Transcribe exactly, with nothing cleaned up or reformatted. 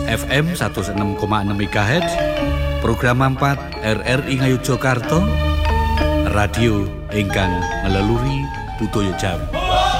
F M seratus enam koma enam MHz, program empat R R I Ngayogyakarta, radio ingkang ngeleluri budaya Jawi.